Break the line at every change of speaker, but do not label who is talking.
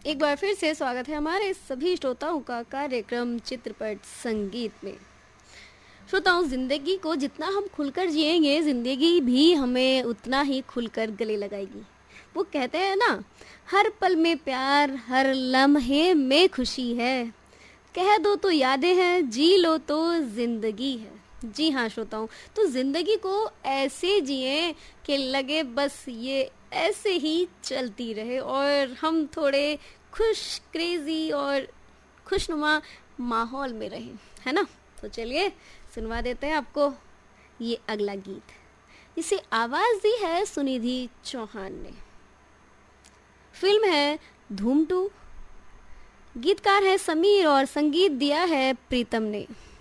एक बार फिर से स्वागत है हमारे सभी श्रोताओं का कार्यक्रम चित्रपट संगीत में। श्रोताओं, जिंदगी को जितना हम खुलकर जिएंगे, जिंदगी भी हमें उतना ही खुलकर गले लगाएगी। वो कहते हैं ना, हर पल में प्यार, हर लम्हे में खुशी है। कह दो तो यादें हैं, जी लो तो जिंदगी है। जी हाँ श्रोताओं, तो जिंदगी को ऐसे जिए कि लगे बस ये ऐसे ही चलती रहे और हम थोड़े खुश, क्रेजी और खुशनुमा माहौल में रहें, है ना। तो चलिए सुनवा देते हैं आपको ये अगला गीत। इसे आवाज दी है सुनिधि चौहान ने। फिल्म है धूम 2। गीतकार है समीर और संगीत दिया है प्रीतम ने।